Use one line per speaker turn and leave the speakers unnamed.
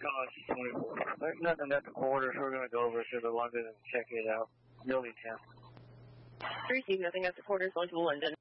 Galaxy 24. There's nothing at the quarters. We're going to go over to the London and check it out. Building 10.
Receive nothing at the quarters, going to the London.